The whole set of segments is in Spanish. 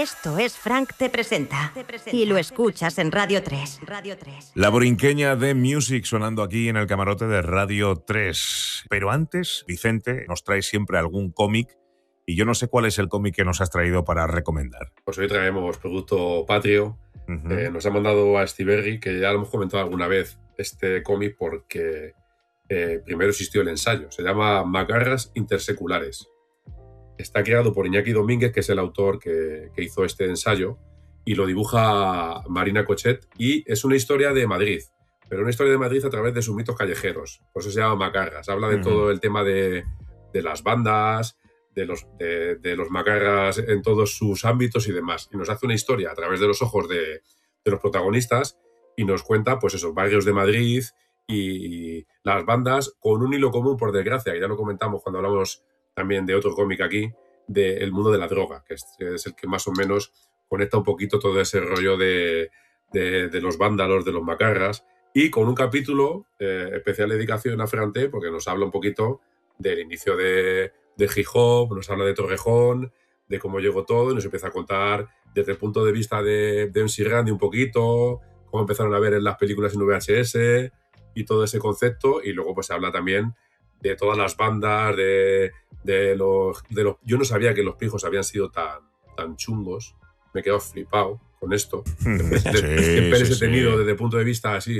Esto es Frank Te Presenta. Y lo escuchas en Radio 3. La borinqueña de Music sonando aquí en el camarote de Radio 3. Pero antes, Vicente nos trae siempre algún cómic y yo no sé cuál es el cómic que nos has traído para recomendar. Pues hoy traemos producto patrio. Nos ha mandado a Stiberri, que ya lo hemos comentado alguna vez, este cómic porque primero existió el ensayo. Se llama Macarras Interseculares. Está creado por Iñaki Domínguez, que es el autor que hizo este ensayo, y lo dibuja Marina Cochet, y es una historia de Madrid, pero una historia de Madrid a través de sus mitos callejeros. Por eso se llama Macarras. Habla de todo el tema de las bandas, de los macarras en todos sus ámbitos y demás. Y nos hace una historia a través de los ojos de los protagonistas y nos cuenta, pues esos barrios de Madrid y las bandas con un hilo común, por desgracia, que ya lo comentamos cuando hablamos también de otro cómic aquí, del mundo de la droga, que es el que más o menos conecta un poquito todo ese rollo de los vándalos, de los macarras, y con un capítulo especial dedicación a Ferranté, porque nos habla un poquito del inicio de hip hop, nos habla de Torrejón, de cómo llegó todo, y nos empieza a contar desde el punto de vista de MC Randy un poquito, cómo empezaron a ver en las películas en VHS y todo ese concepto, y luego pues se habla también de todas las bandas, de los... Yo no sabía que los Pijos habían sido tan chungos. Me he quedado flipado con esto. Siempre he tenido desde el punto de vista así,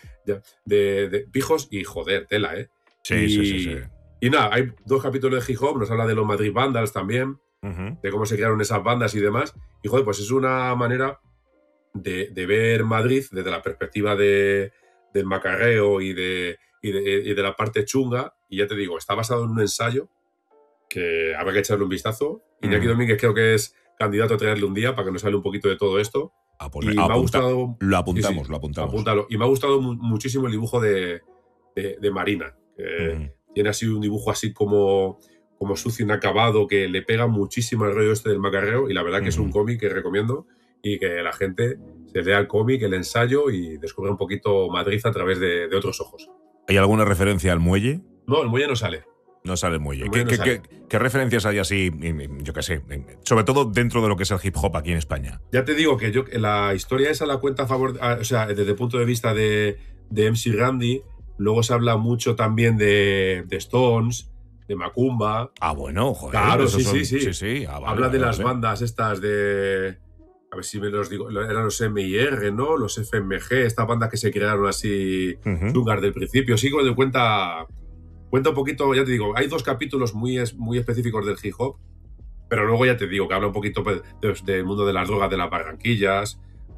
de Pijos y joder, tela, ¿eh? Sí. Y nada, hay 2 capítulos de hip hop, nos habla de los Madrid Vandals también, de cómo se crearon esas bandas y demás. Y joder, pues es una manera de ver Madrid desde la perspectiva del macarreo y de la parte chunga. Y ya te digo, está basado en un ensayo que habrá que echarle un vistazo. Iñaki Domínguez creo que es candidato a traerle un día para que nos hable un poquito de todo esto. Y me ha gustado... Lo apuntamos. Apúntalo. Y me ha gustado muchísimo el dibujo de Marina. Tiene así un dibujo así como sucio, inacabado, que le pega muchísimo el rollo este del macarreo. Y la verdad que es un cómic que recomiendo y que la gente se lea el cómic, el ensayo y descubra un poquito Madrid a través de otros ojos. ¿Hay alguna referencia al muelle? No, el muelle no sale. No sale el muelle. Sale. ¿Qué referencias hay así, yo qué sé, sobre todo dentro de lo que es el hip hop aquí en España? Ya te digo que la historia esa la cuenta a favor, o sea, desde el punto de vista de MC Randy. Luego se habla mucho también de Stones, de Macumba. Ah, bueno, joder. Claro, sí. Habla de las bandas estas de... A ver si me los digo. Eran los MIR, ¿no? Los FMG, estas bandas que se crearon así chungas del principio. Sí, cuando cuenta un poquito, ya te digo, hay 2 capítulos muy específicos del hip hop, pero luego ya te digo que habla un poquito del mundo de las drogas, de las barranquillas,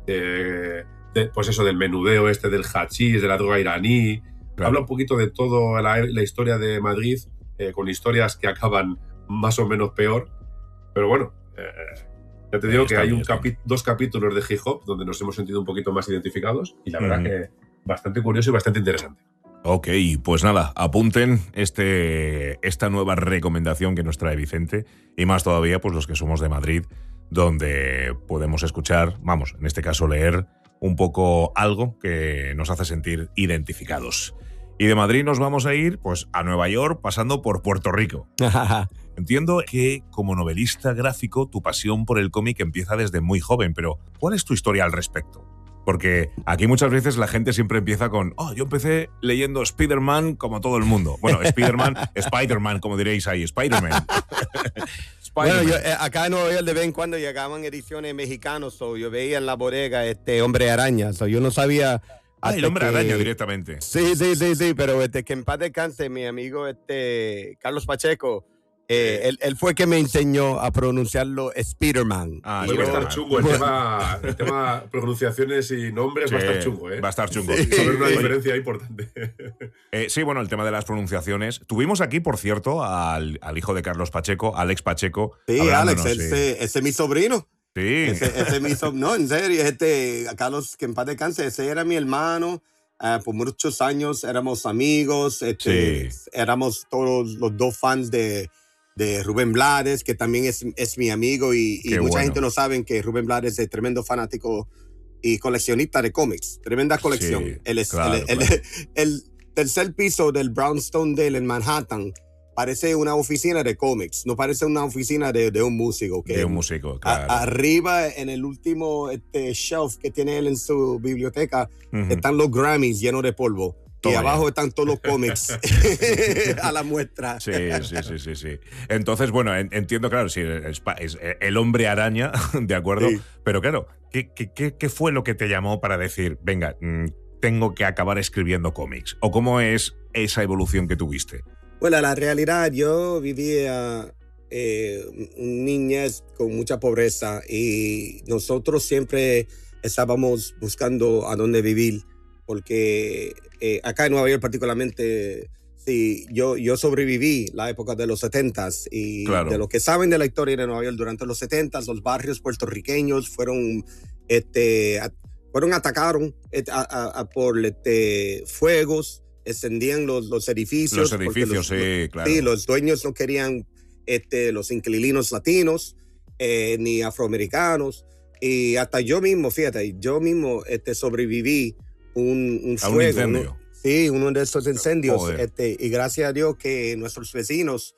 pues eso, del menudeo del hachís, de la droga iraní. Claro. Habla un poquito de toda la historia de Madrid, con historias que acaban más o menos peor, pero bueno, ya te digo que hay 2 capítulos de hip hop donde nos hemos sentido un poquito más identificados y la verdad que bastante curioso y bastante interesante. Ok, pues nada, apunten esta nueva recomendación que nos trae Vicente, y más todavía pues los que somos de Madrid, donde podemos escuchar, en este caso leer un poco algo que nos hace sentir identificados. Y de Madrid nos vamos a ir pues a Nueva York, pasando por Puerto Rico. Entiendo que como novelista gráfico tu pasión por el cómic empieza desde muy joven, pero ¿cuál es tu historia al respecto? Porque aquí muchas veces la gente siempre empieza con yo empecé leyendo Spider-Man como todo el mundo. Bueno, Spider-Man, como diréis ahí, Spider-Man. Bueno, acá en Nueva York de vez en cuando llegaban ediciones mexicanas, yo veía en la bodega Hombre Araña, yo no sabía... El Hombre Araña directamente. Sí, pero que en paz descanse, mi amigo Carlos Pacheco, él fue que me enseñó a pronunciarlo Spider-Man. Va a estar chungo el tema pronunciaciones y nombres, va a estar chungo, ¿eh? Va a estar chungo. Sí. Va a haber una diferencia importante. Sí, bueno, el tema de las pronunciaciones. Tuvimos aquí, por cierto, al hijo de Carlos Pacheco, Alex Pacheco. Sí, Alex, ese es mi sobrino. Sí. Ese me hizo, no, en serio, Carlos, que en paz descanse, ese era mi hermano, por muchos años éramos amigos, éramos todos los 2 fans de Rubén Blades, que también es mi amigo, y mucha gente no sabe que Rubén Blades es tremendo fanático y coleccionista de cómics, tremenda colección. Sí, El tercer piso del Brownstone Dale en Manhattan parece una oficina de cómics, no parece una oficina de un músico. De un músico, claro. Arriba, en el último shelf que tiene él en su biblioteca, están los Grammys llenos de polvo. Y abajo están todos los cómics a la muestra. Sí. Entonces, bueno, entiendo, claro, sí, es el hombre araña, ¿de acuerdo? Sí. Pero claro, ¿qué fue lo que te llamó para decir, venga, tengo que acabar escribiendo cómics? ¿O cómo es esa evolución que tuviste? Bueno, la realidad, yo vivía niñez con mucha pobreza y nosotros siempre estábamos buscando a dónde vivir, porque acá en Nueva York particularmente, sí, yo sobreviví la época de los 70s y claro, de lo que saben de la historia de Nueva York durante los 70s, los barrios puertorriqueños fueron atacados por fuegos, encendían los edificios. Los edificios, sí, claro. Sí, los dueños no querían los inquilinos latinos ni afroamericanos. Y hasta yo mismo, fíjate, sobreviví un fuego. Un incendio. Sí, uno de esos incendios. Y gracias a Dios que nuestros vecinos,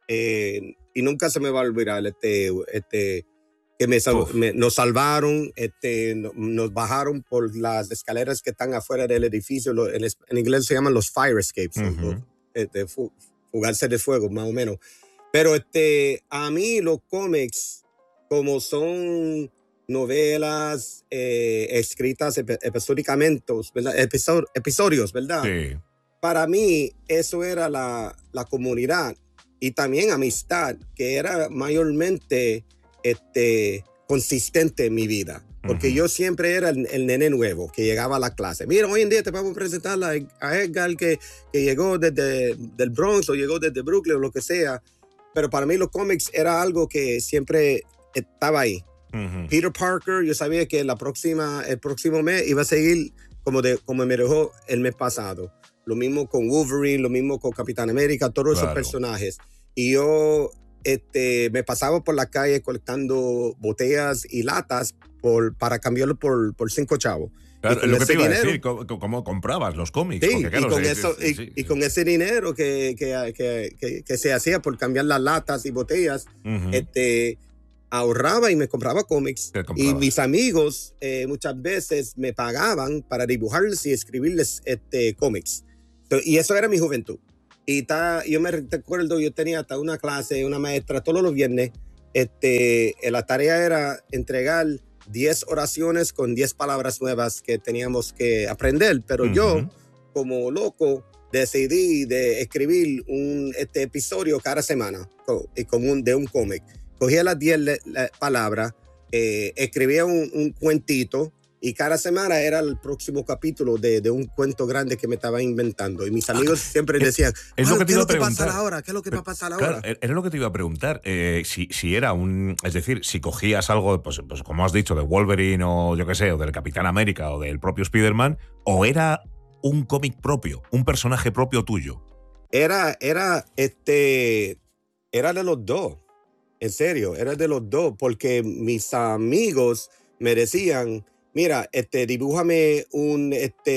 y nunca se me va a olvidar, que nos salvaron, nos bajaron por las escaleras que están afuera del edificio. En inglés se llaman los fire escapes, fugarse de fuego, más o menos. Pero a mí los cómics, como son novelas escritas episódicamente, ¿verdad? Episodios, ¿verdad? Sí. Para mí eso era la comunidad y también amistad, que era mayormente consistente en mi vida. Porque yo siempre era el nene nuevo que llegaba a la clase. Mira, hoy en día te vamos a presentar a Edgar que llegó desde del Bronx o llegó desde Brooklyn o lo que sea. Pero para mí los cómics era algo que siempre estaba ahí. Peter Parker, yo sabía que el próximo mes iba a seguir como me dejó el mes pasado. Lo mismo con Wolverine, lo mismo con Capitán América, todos esos personajes. Y yo me pasaba por la calle colectando botellas y latas para cambiarlo por 5 chavos. Claro, lo que te iba a decir, ¿cómo comprabas los cómics? Sí, porque, claro, y con ese dinero que se hacía por cambiar las latas y botellas, ahorraba y me compraba cómics. Y mis amigos muchas veces me pagaban para dibujarles y escribirles cómics. Y eso era mi juventud. Y yo me recuerdo, yo tenía hasta una clase, una maestra todos los viernes. La tarea era entregar 10 oraciones con 10 palabras nuevas que teníamos que aprender. Pero yo, como loco, decidí de escribir un episodio cada semana de un cómic. Cogía las 10 palabras, escribía un cuentito y cada semana era el próximo capítulo de un cuento grande que me estaba inventando. Y mis amigos siempre decían, ¿qué es lo que va a pasar ahora? ¿Qué es lo que va a pasar ahora? Claro, era lo que te iba a preguntar. Si era es decir, si cogías algo, pues como has dicho, de Wolverine o yo qué sé, o del Capitán América o del propio Spider-Man, o era un cómic propio, un personaje propio tuyo. Era de los dos. En serio, era de los dos, porque mis amigos me decían, mira, dibújame un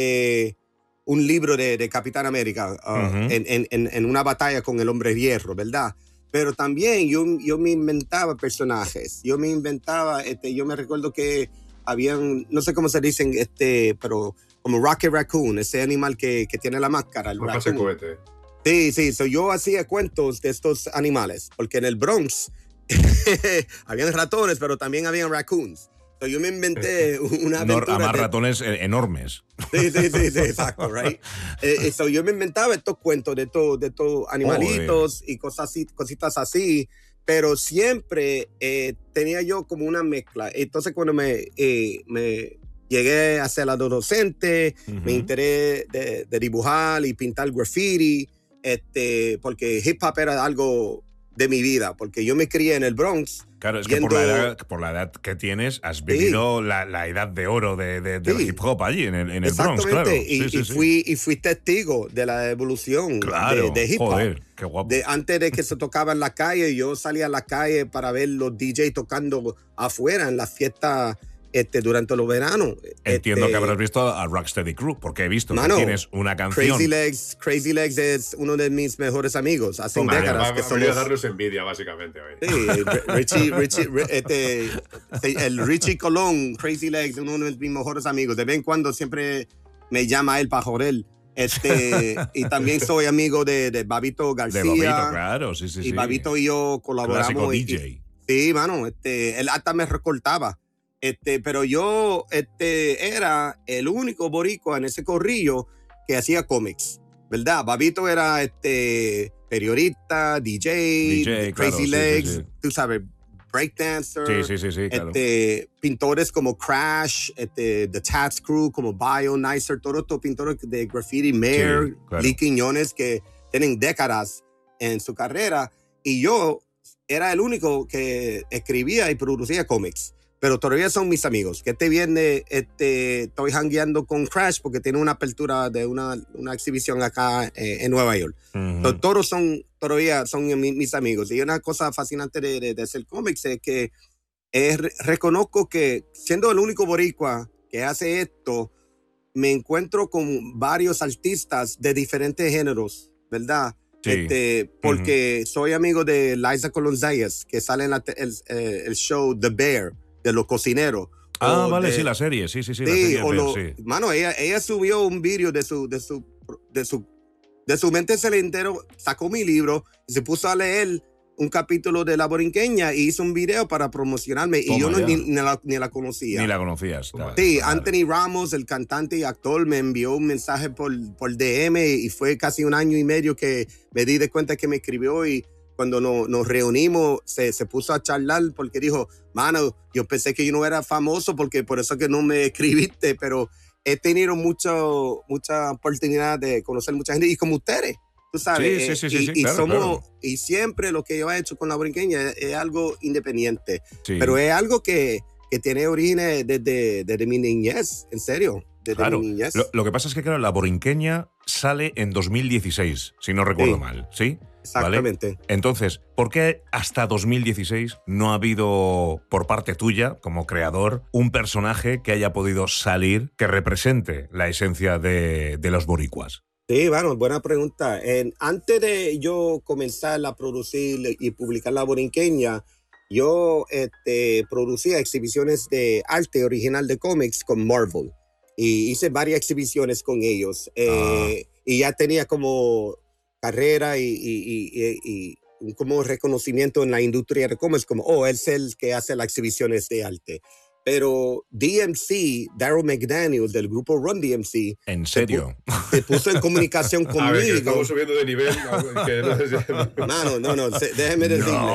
libro de Capitán América en una batalla con el Hombre de Hierro, ¿verdad? Pero también yo me inventaba personajes. Yo me inventaba, yo me recuerdo que habían, no sé cómo se dicen, pero como Rocket Raccoon, ese animal que tiene la máscara. El cohete. Sí, yo hacía cuentos de estos animales, porque en el Bronx habían ratones, pero también habían raccoons. So yo me inventé una aventura. Además, ratones enormes. Sí, exacto, right? So yo me inventaba estos cuentos de estos animalitos y cositas así, pero siempre tenía yo como una mezcla. Entonces, cuando me llegué a ser adolescente, me enteré de dibujar y pintar graffiti, porque hip hop era algo de mi vida, porque yo me crié en el Bronx. Claro, es que por la edad que tienes, has vivido la edad de oro del hip hop allí, en el Bronx, claro. Y fui testigo de la evolución de hip hop. Joder, qué guapo. Antes de que se tocaba en la calle, yo salía a la calle para ver los DJ tocando afuera en las fiestas durante los veranos. Entiendo que habrás visto a Rocksteady Crew, porque he visto que tienes una canción. Crazy Legs es uno de mis mejores amigos. Hace décadas que somos... a darnos envidia, básicamente. Hoy. Sí, el Richie Colón, Crazy Legs, uno de mis mejores amigos. De vez en cuando siempre me llama a él para joder. Y también soy amigo de Babito García. De Babito, claro, sí. Y Babito y yo colaboramos. Clásico DJ. Sí, mano, él hasta me recortaba. Pero yo era el único boricua en ese corrillo que hacía cómics, ¿verdad? Babito era periodista, DJ Crazy claro, Legs, sí. tú sabes, breakdancer. Sí, claro. Pintores como Crash, The Tats Crew, como Bio, Nicer, todos estos pintores de graffiti, Mayor, claro. Lee Quiñones, que tienen décadas en su carrera. Y yo era el único que escribía y producía cómics. Pero todavía son mis amigos. Que este viernes estoy hangueando con Crash porque tiene una apertura de una exhibición acá en Nueva York. Entonces, todos todavía son mis amigos. Y una cosa fascinante de hacer cómics es que reconozco que siendo el único boricua que hace esto, me encuentro con varios artistas de diferentes géneros, ¿verdad? Sí. Porque soy amigo de Liza Colón-Zayas, que sale en el show The Bear, de los cocineros. Vale, sí, la serie, sí. La serie sí. Mano, ella subió un vídeo de su mente se le enteró, sacó mi libro y se puso a leer un capítulo de La Borinqueña y hizo un video para promocionarme. Y yo ni la conocía. Ni la conocías. Sí, Anthony Ramos, el cantante y actor, me envió un mensaje por DM y fue casi 1 año y medio que me di de cuenta que me escribió y cuando nos reunimos se puso a charlar porque dijo, mano, yo pensé que yo no era famoso porque por eso que no me escribiste, pero he tenido mucha oportunidad de conocer mucha gente y como ustedes. Tú sabes, sí, y claro, claro. Y siempre lo que yo he hecho con La Borinqueña es algo independiente, Sí. pero es algo que tiene orígenes desde mi niñez, en serio, desde mi niñez. Lo que pasa es que, claro, La Borinqueña sale en 2016, si no recuerdo mal, ¿sí? Exactamente. ¿Vale? Entonces, ¿por qué hasta 2016 no ha habido, por parte tuya, como creador, un personaje que haya podido salir que represente la esencia de los boricuas? Sí, bueno, buena pregunta. Antes de yo comenzar a producir y publicar La Borinqueña, yo producía exhibiciones de arte original de cómics con Marvel. Y hice varias exhibiciones con ellos. Y ya tenía como carrera y como reconocimiento en la industria de cómics, como, él es el que hace las exhibiciones de arte. Pero DMC, Daryl McDaniel, del grupo Run DMC. ¿En serio? Se puso en comunicación conmigo. A ver, que estamos subiendo de nivel. Mano, no, déjeme decirle.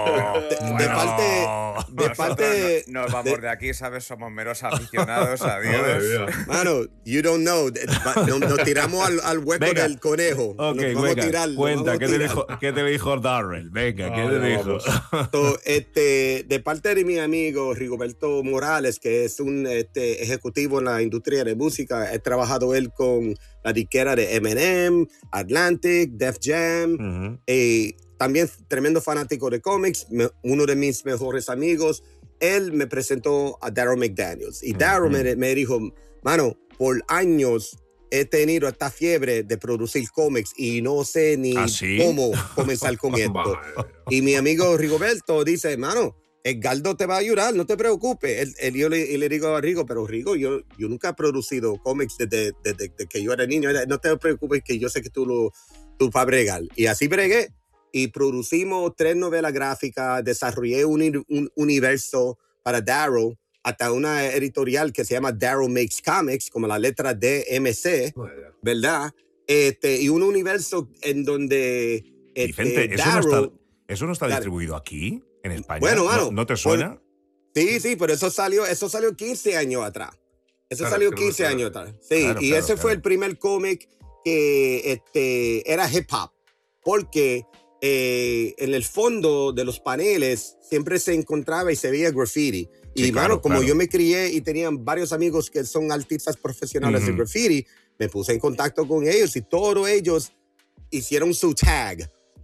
De parte... Nos vamos de aquí, ¿sabes? Somos meros aficionados a Dios. Mano, you don't know. Nos tiramos al hueco del conejo. Ok, venga, cuenta, ¿qué te dijo Darrell? Venga, ¿qué te dijo? De parte de mi amigo Rigoberto Morales, que es un ejecutivo en la industria de música, he trabajado él con la disquera de Eminem, Atlantic, Def Jam, también tremendo fanático de cómics, uno de mis mejores amigos. Él me presentó a Daryl McDaniels y Daryl me dijo, mano, por años he tenido esta fiebre de producir cómics y no sé ni cómo comenzar con esto. Y mi amigo Rigoberto dice, mano, Edgardo te va a ayudar, no te preocupes. Yo le digo a Rigo, pero Rigo, yo nunca he producido cómics desde que yo era niño. No te preocupes, que yo sé que tú vas a bregar. Y así bregué. Y producimos 3 novelas gráficas, desarrollé un universo para Daryl, hasta una editorial que se llama Daryl Makes Comics, como la letra DMC, ¿verdad? Y un universo en donde Vicente, ¿eso no está distribuido aquí, en España? Bueno, mano, ¿No te suena? Sí, pero eso salió 15 años atrás. Salió 15 años atrás. Sí, y ese fue el primer cómic que era hip hop, porque en el fondo de los paneles siempre se encontraba y se veía graffiti. Y como yo me crié y tenían varios amigos que son artistas profesionales de graffiti, me puse en contacto con ellos y todos ellos hicieron su tag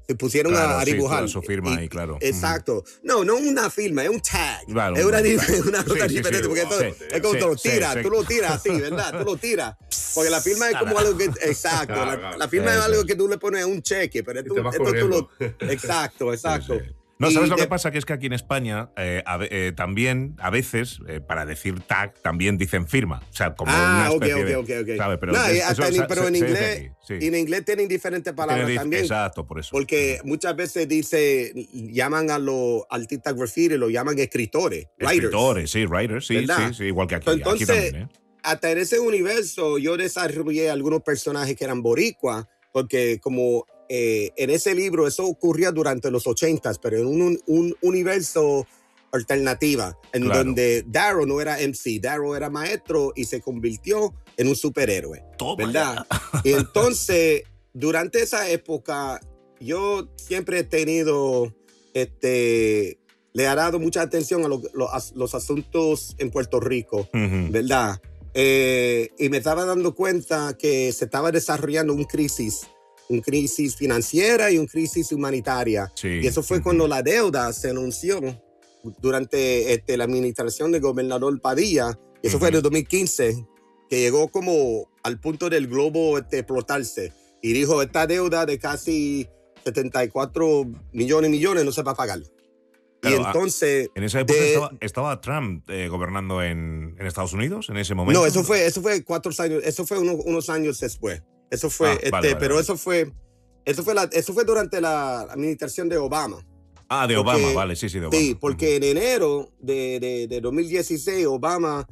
se pusieron Claro, a sí, dibujar. toda su firma ahí, claro. Exacto. No una firma, es un tag. Claro, es una sí, cosa sí, diferente, sí. porque es como Sí, tú lo sí, tiras, sí. tú lo tiras así, ¿verdad? Tú lo tiras. Porque la firma es como algo que, exacto, la firma es Eso algo es. que tú le pones a un cheque, pero Y te vas esto tú lo... corriendo. Exacto. Sí. No, ¿sabes Y lo que pasa? Que es que aquí en España también, a veces, para decir tag, también dicen firma. O sea, como una especie de... ok. ¿sabes? Pero, No, pero en se dice inglés, aquí, sí. y en inglés tienen diferentes palabras también. Exacto, por eso. Porque muchas veces llaman a los artistas graffiti, lo llaman escritores, Writers, sí, ¿verdad? sí, igual que aquí. Entonces, aquí también, ¿eh? hasta en ese universo yo desarrollé algunos personajes que eran boricuas, porque como en ese libro eso ocurría durante los 80s, pero en un universo alternativa, en donde Darrow no era MC, Darrow era maestro y se convirtió en un superhéroe, ¿verdad? Y entonces, durante esa época, yo siempre he tenido, le he dado mucha atención a los asuntos en Puerto Rico, ¿verdad? Y me estaba dando cuenta que se estaba desarrollando un crisis financiera y un crisis humanitaria. Sí. Y eso fue cuando la deuda se anunció durante la administración del gobernador Padilla. Y eso fue en el 2015, que llegó como al punto del globo explotarse. Y dijo, esta deuda de casi 74 millones no se va a pagar. Claro, y entonces... En esa época estaba Trump gobernando en Estados Unidos, en ese momento. No, eso fue 4 años, eso fue unos años después. Eso fue, pero eso fue durante la administración de Obama. De Obama, vale, sí, de Obama. Sí, porque en enero de 2016 Obama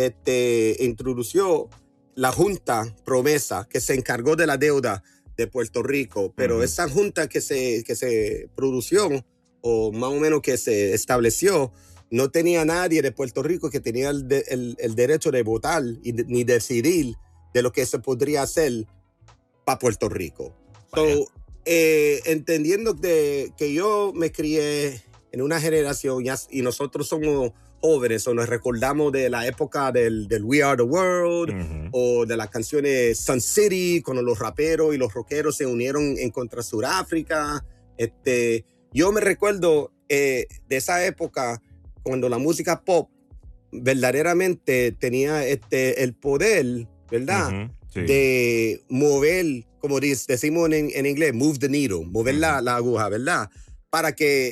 introdujo la Junta Promesa, que se encargó de la deuda de Puerto Rico, pero esa junta que se produjo, o más o menos que se estableció, no tenía nadie de Puerto Rico que tenía el derecho de votar ni decidir de lo que se podría hacer para Puerto Rico. So, entendiendo que yo me crié en una generación y nosotros somos jóvenes o nos recordamos de la época del We Are the World o de las canciones Sun City, cuando los raperos y los rockeros se unieron en contra Sudáfrica. Yo me recuerdo de esa época cuando la música pop verdaderamente tenía el poder, ¿verdad? Sí. De mover, como decimos en inglés, move the needle, mover la aguja, ¿verdad? Para que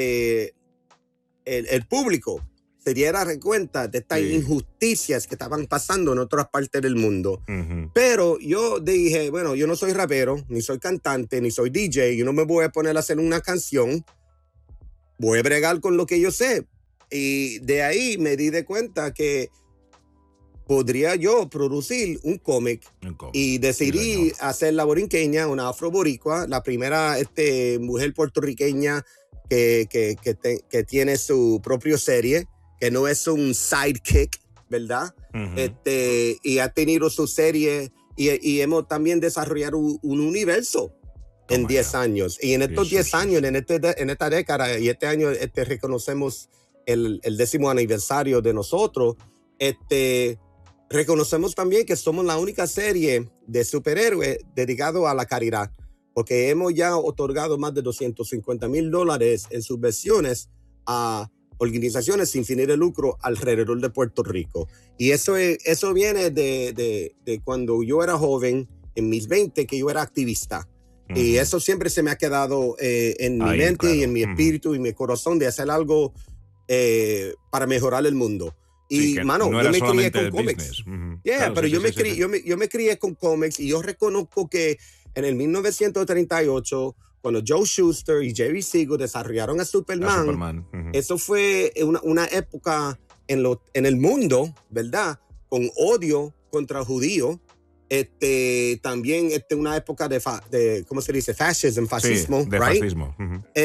el público se diera cuenta de estas injusticias que estaban pasando en otras partes del mundo. Pero yo dije, bueno, yo no soy rapero, ni soy cantante, ni soy DJ, yo no me voy a poner a hacer una canción, voy a bregar con lo que yo sé. Y de ahí me di de cuenta que podría yo producir un cómic y decidí hacer la borinqueña, una afroboricua, la primera mujer puertorriqueña que tiene su propia serie, que no es un sidekick, ¿verdad? Y ha tenido su serie y hemos también desarrollado un universo en 10 años. Y en estos 10 años, en esta década, y este año reconocemos el 10º aniversario de nosotros, reconocemos también que somos la única serie de superhéroes dedicado a la caridad, porque hemos ya otorgado más de $250,000 en subvenciones a organizaciones sin fines de lucro alrededor de Puerto Rico. Y eso viene de cuando yo era joven, en mis 20, que yo era activista. Y eso siempre se me ha quedado en mi mente y en mi espíritu y mi corazón de hacer algo para mejorar el mundo. Y, mano, no yo me crié con cómics. Claro, pero sí, yo me crié con cómics y yo reconozco que en el 1938, cuando Joe Shuster y Jerry Siegel desarrollaron a Superman. Eso fue una época en el mundo, ¿verdad? Con odio contra judíos. También una época de ¿cómo se dice? Fascismo, sí, de right? fascismo.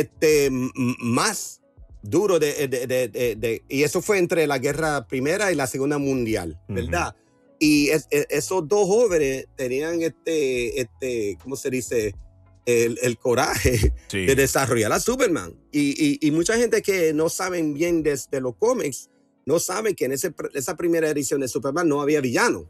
Más duro y eso fue entre la Guerra Primera y la Segunda Mundial, ¿verdad? Y esos dos jóvenes tenían ¿cómo se dice? El coraje de desarrollar a Superman. Y mucha gente que no saben bien de los cómics, no saben que en esa primera edición de Superman no había villano.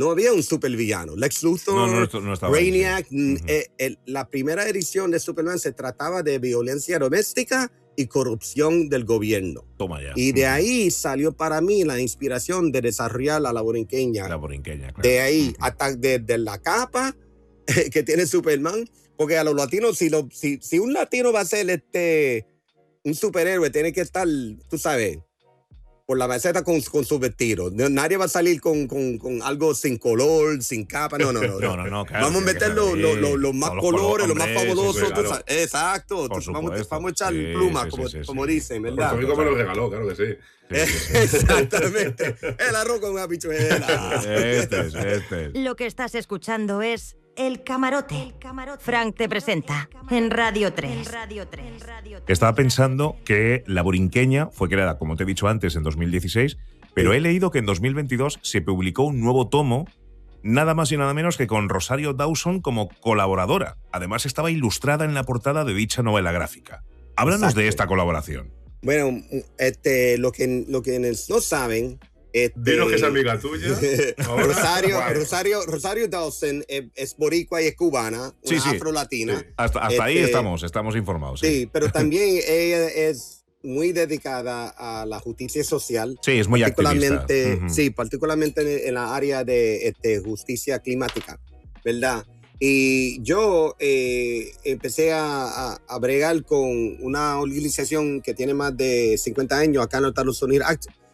No había un supervillano. Lex Luthor, no estaba Brainiac. ahí, La primera edición de Superman se trataba de violencia doméstica y corrupción del gobierno. Toma ya. Y de ahí salió para mí la inspiración de desarrollar la Borinqueña. La Borinqueña, claro. De ahí, hasta de la capa que tiene Superman, porque a los latinos, si un latino va a ser un superhéroe, tiene que estar, tú sabes, por la maceta con su vestido. Nadie va a salir con algo sin color, sin capa. No. No, claro, vamos a meter los más colores, los más fabulosos. Sí, claro. Exacto. Vamos a echar plumas, como dicen, ¿verdad? Puerto Rico me lo regaló, claro que sí. Exactamente. El arroz con una habichuela. Este es. Lo que estás escuchando es El Camarote. Frank te presenta en Radio 3. Estaba pensando que La Borinqueña fue creada, como te he dicho antes, en 2016, pero he leído que en 2022 se publicó un nuevo tomo, nada más y nada menos que con Rosario Dawson como colaboradora. Además, estaba ilustrada en la portada de dicha novela gráfica. Háblanos Exacto. de esta colaboración. Bueno, lo que no saben. Dinos que es amiga tuya. Rosario Dawson es boricua y es cubana, Sí, una sí. afrolatina. Sí. Hasta ahí estamos informados. Sí, pero también ella es muy dedicada a la justicia social. Sí, es muy activista. Sí, particularmente en la área de justicia climática, ¿verdad? Y yo empecé a bregar con una organización que tiene más de 50 años acá en los Estados Unidos,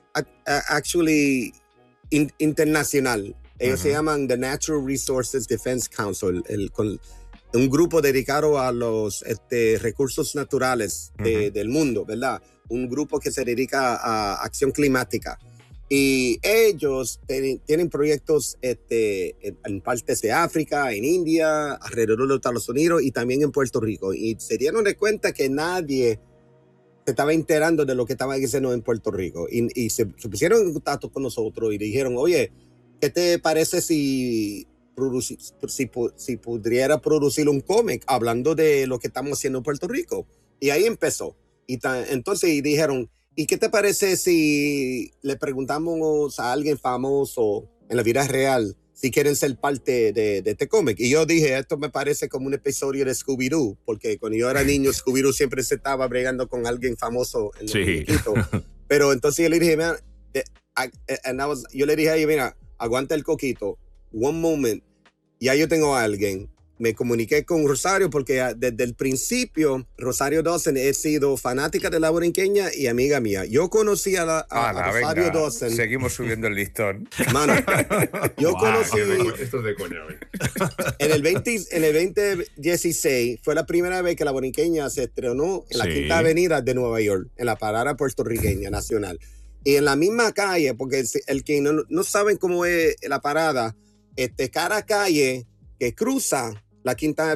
internacional. Ellos se llaman The Natural Resources Defense Council, un grupo dedicado a los recursos naturales del mundo, ¿verdad? Un grupo que se dedica a acción climática. Y ellos tienen proyectos en partes de África, en India, alrededor de los Estados Unidos y también en Puerto Rico. Y se dieron de cuenta que nadie se estaba enterando de lo que estaba diciendo en Puerto Rico. Y se pusieron en contacto con nosotros y dijeron, oye, ¿qué te parece si pudiera producir un cómic hablando de lo que estamos haciendo en Puerto Rico? Y ahí empezó. Entonces dijeron, ¿y qué te parece si le preguntamos a alguien famoso en la vida real si quieren ser parte de este cómic? Y yo dije, esto me parece como un episodio de Scooby-Doo, porque cuando yo era niño, Scooby-Doo siempre se estaba bregando con alguien famoso en los muñequitos. Pero entonces yo le dije, mira, yo le dije a ella, mira, aguanta el coquito, one moment, ya yo tengo a alguien. Me comuniqué con Rosario porque desde el principio Rosario Dawson he sido fanática de La Borinqueña y amiga mía. Yo conocí a Rosario Dawson. Seguimos subiendo el listón. Mano, yo conocí... Esto es de coña, güey. En el 2016 fue la primera vez que La Borinqueña se estrenó en la Quinta Avenida de Nueva York, en la parada puertorriqueña nacional. Y en la misma calle, porque el que no saben cómo es la parada, cada calle que cruza la Quinta